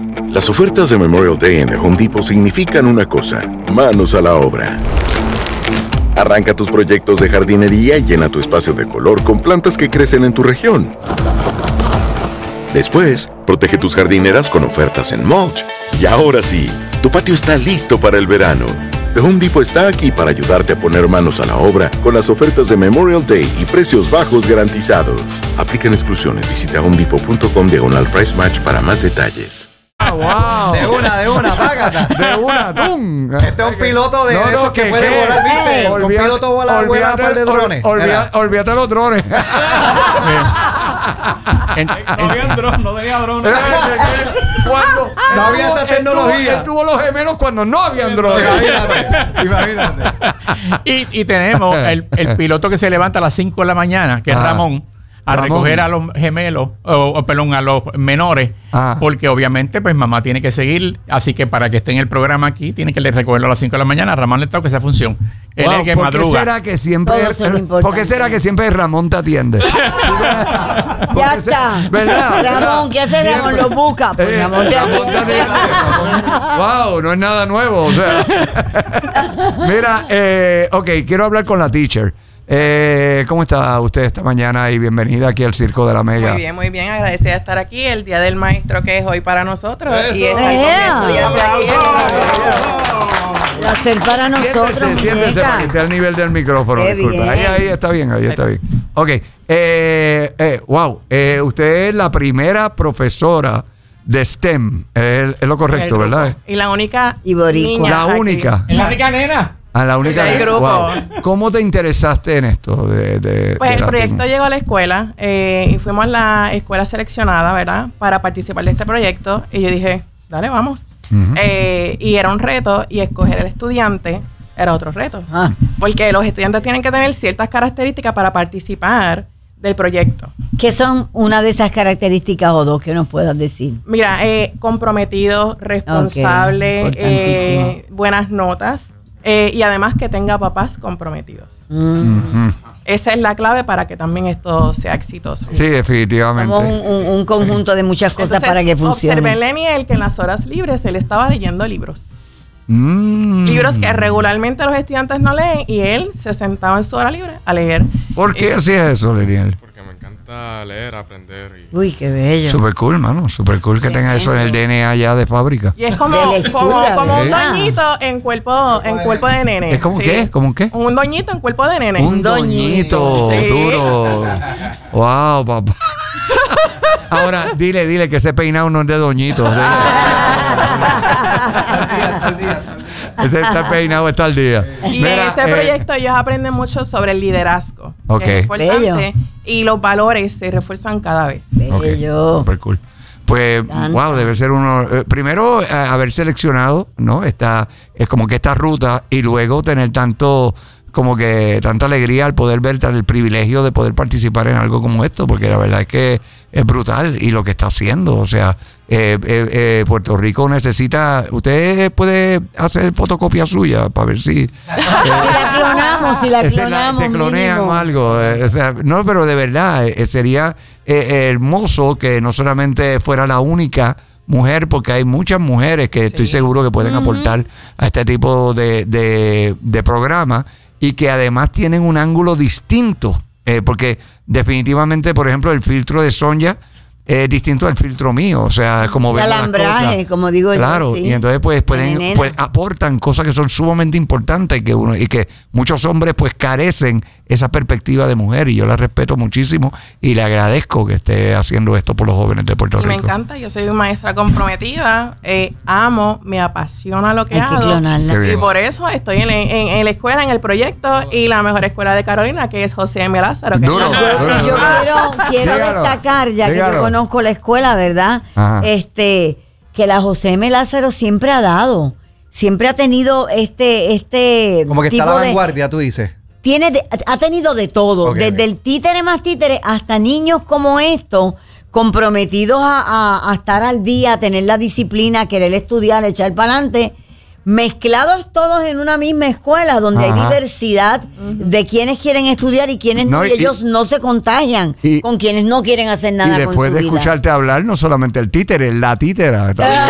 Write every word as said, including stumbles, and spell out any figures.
Las ofertas de Memorial Day en The Home Depot significan una cosa: manos a la obra. Arranca tus proyectos de jardinería y llena tu espacio de color con plantas que crecen en tu región. Después, protege tus jardineras con ofertas en mulch. Y ahora sí, tu patio está listo para el verano. The Home Depot está aquí para ayudarte a poner manos a la obra con las ofertas de Memorial Day y precios bajos garantizados. Aplican exclusiones. Visita homedepot.com diagonal price match para más detalles. Ah, wow. De una, de una, págata. De una, ¡tum! Este es un piloto de No, no, esos que, que- puede que- volar, ¿viste? Un Olvídate- piloto vola, vuela a par de drones. ol- olvida- Mira. Olvídate los drones. En- No había dron, no tenía dron. Cuando No había esa él tuvo- tecnología. Él tuvo los gemelos cuando no habían drones. Imagínate, imagínate. y, y tenemos el, el piloto que se levanta a las cinco de la mañana, que es Ah. Ramón, a Ramón. recoger a los gemelos, o, o perdón, a los menores, Ah. porque obviamente pues mamá tiene que seguir, así que para que esté en el programa aquí, tiene que recogerlo a las cinco de la mañana. A Ramón le toca esa función. Él Wow, es el que ¿por qué madruga. será que siempre Todos son importantes. ¿Por qué será que siempre Ramón te atiende? Ya Porque se- está. ¿Verdad? Ramón, ¿qué hace Ramón? Lo busca. Pues Eh, Ramón te Ramón te atiende, Ramón. Wow, no es nada nuevo. O sea. Mira, eh, ok, quiero hablar con la teacher. Eh, ¿Cómo está usted esta mañana? Y bienvenida aquí al Circo de la Mega. Muy bien, muy bien. Agradecida de estar aquí el Día del Maestro, que es hoy para nosotros. Eso. Y estar con mi ¡Ea! estudiante aquí. Placer para nosotros, Siéntese, siéntese para que muñeca. esté al nivel del micrófono. Qué Disculpa. bien. Ahí, ahí está bien, ahí está bien. Ok. Eh, eh, wow. Eh, usted es la primera profesora de STEM. Es, es lo correcto, El grupo. ¿verdad? Y la única Y boricua. niña La aquí. única. ¿Es la rica nena? Ah, la única. Del grupo. Wow. ¿Cómo te interesaste en esto? De, de- Pues de el la proyecto STEM? llegó a la escuela eh, y fuimos la escuela seleccionada, ¿verdad? Para participar de este proyecto. Y yo dije, dale, vamos. Ujú. Eh, y era un reto, y escoger el estudiante era otro reto. Ah. Porque los estudiantes tienen que tener ciertas características para participar del proyecto. ¿Qué son una de esas características o dos que nos puedas decir? Mira, eh, comprometido, responsable, Ok, eh, importantísimo. buenas notas eh, y además que tenga papás comprometidos. Mm. Ujú. Esa es la clave para que también esto sea exitoso. Sí, definitivamente. Somos un, un- un conjunto de muchas cosas Entonces, para que funcione. observé en Leniel que en las horas libres él estaba leyendo libros. Mm. Libros que regularmente los estudiantes no leen y él se sentaba en su hora libre a leer. ¿Por qué hacías eso, Leniel? Porque me encanta leer, aprender. Y... Uy, qué bello. Super cool, mano. Super cool que Qué tenga eso en el D N A ya de fábrica. Y es como, De lectura, como, como un ¿verdad? doñito en cuerpo, en cuerpo de nene. ¿Es como sí. qué? ¿Como qué? Un doñito en cuerpo de nene. Un doñito Sí. duro. Wow, papá. Ahora, dile, dile que ese peinado no es de doñito. Ese está peinado está al día. Y Mira, en este eh, proyecto ellos aprenden mucho sobre el liderazgo, Ok. que es importante, Bello. y los valores se refuerzan cada vez. ok, Bello. super cool. Pues, Encanta. wow, debe ser uno. eh, primero, eh, haber seleccionado, ¿no? Esta, es como que esta ruta y luego tener tanto, como que tanta alegría al poder ver tan el privilegio de poder participar en algo como esto, porque la verdad es que es brutal y lo que está haciendo. O sea, eh, eh, eh, Puerto Rico necesita. Usted puede hacer fotocopia suya para ver si. Si la clonamos, si la Esa es la- clonamos. te clonean mínimo. o algo. eh, o sea, no, pero de verdad, eh, sería eh, hermoso que no solamente fuera la única mujer, porque hay muchas mujeres que estoy Sí. seguro que pueden aportar a este tipo de, de, de programa y que además tienen un ángulo distinto. eh, porque definitivamente, por ejemplo, el filtro de Sonia es distinto al filtro mío, o sea, como El vemos las alambraje, cosas. como digo yo, Claro, sí. y entonces pues De pueden nena. pues, aportan cosas que son sumamente importantes y que uno y que muchos hombres pues carecen esa perspectiva de mujer y yo la respeto muchísimo y le agradezco que esté haciendo esto por los jóvenes de Puerto Y Rico. me encanta, yo soy una maestra comprometida, eh, amo, me apasiona lo que Hay que hago. clonarla. Qué bien. Y por eso estoy en, en- en la escuela, en el proyecto, y la mejor escuela de Carolina, que es José M. Lázaro. Que Duro, es- duro. Y yo quiero, quiero Dígalo, destacar, ya que dígalo. yo conozco la escuela, ¿verdad? Ajá. Este, que la José M. Lázaro siempre ha dado, siempre ha tenido este, este Como que está a la tipo de, vanguardia, tú dices. tiene de- ha tenido de todo, Ok, desde ok. el títere más títere hasta niños como estos, comprometidos a, a- a estar al día, a tener la disciplina, a querer estudiar, echar para adelante, mezclados todos en una misma escuela donde Ajá. hay diversidad de quienes quieren estudiar y quienes no, No, y, y- ellos no se contagian y- con quienes no quieren hacer Y nada con su después de vida. escucharte hablar, no solamente el títere, la títera. Está bien.